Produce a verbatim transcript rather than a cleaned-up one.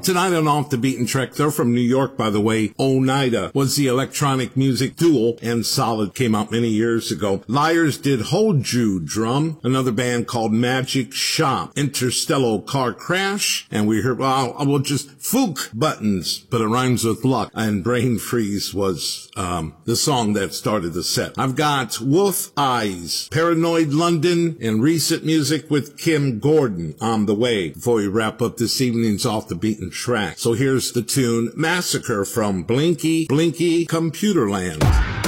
tonight on Off the Beaten Track, they're from New York, by the way. Oneida was the electronic music duo, and Solid came out many years ago. Liars did Hold You Drum, another band called Magic Shop, Interstellar Car Crash, and we heard, well, well, just Fook Buttons, but it rhymes with luck, and Brain Freeze was um, the song that started the set. I've got Wolf Eyes, Paranoid London, and recent music with Kim Gordon on the way before we wrap up this evening's Off the Beaten Track. So here's the tune Massacre from Blinky Blinky Computerland.